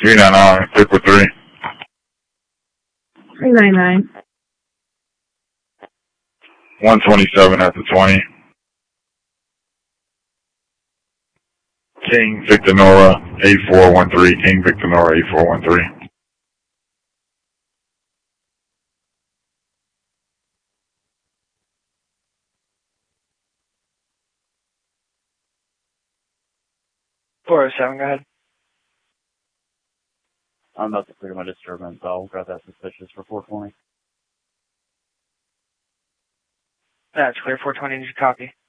399, clear for 3. 399. 127 at the 20. King Victor Nora 8413. King Victor Nora 8413. .407, go ahead. I'm about to clear my disturbance. I'll grab that suspicious for 420. That's clear, 420, did you copy?